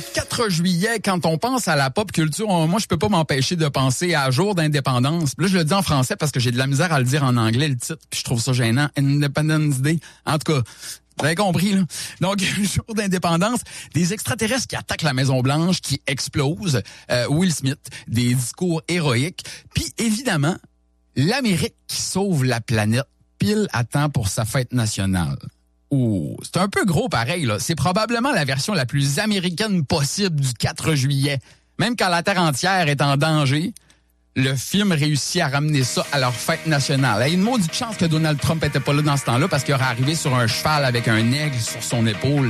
4 juillet, quand on pense à la pop culture, moi, je peux pas m'empêcher de penser à Jour d'indépendance. Là, je le dis en français parce que j'ai de la misère à le dire en anglais, le titre, puis je trouve ça gênant. Independence Day. En tout cas, vous avez compris, là. Donc, Jour d'indépendance, des extraterrestres qui attaquent la Maison-Blanche, qui explosent, Will Smith, des discours héroïques, puis évidemment, l'Amérique qui sauve la planète pile à temps pour sa fête nationale. Oh, c'est un peu gros pareil, là. C'est probablement la version la plus américaine possible du 4 juillet. Même quand la Terre entière est en danger, le film réussit à ramener ça à leur fête nationale. Il y a une maudite chance que Donald Trump était pas là dans ce temps-là parce qu'il aurait arrivé sur un cheval avec un aigle sur son épaule.